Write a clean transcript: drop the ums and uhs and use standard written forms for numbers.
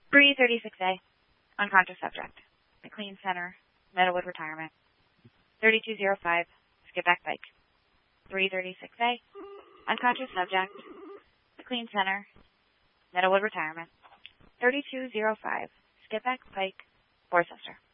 336A, unconscious subject, McLean Center, Meadowood Retirement. 3205, Skipback Pike. 336A, unconscious subject, McLean Center, Meadowood Retirement. 3205, Skipback Pike, Worcester.